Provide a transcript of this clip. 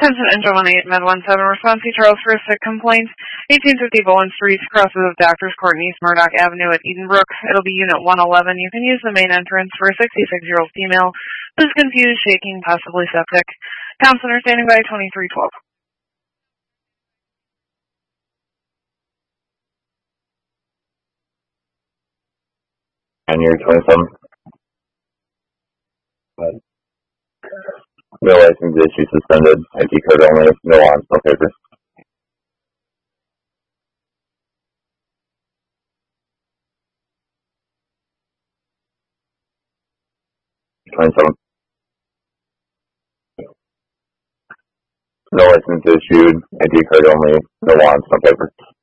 Attention Engine 18 Med 17, response to Charles for a sick complaint. 1850 Bowen Street, crosses of Doctors Court and East Murdoch Avenue at Edenbrook. It'll be Unit 111. You can use the main entrance for a 66-year-old female who's confused, shaking, possibly septic. Town Center standing by 2312. And you're 27. No license issue suspended. ID code only. No on. No paper. 27. No license issued. ID card only. No on. No paper.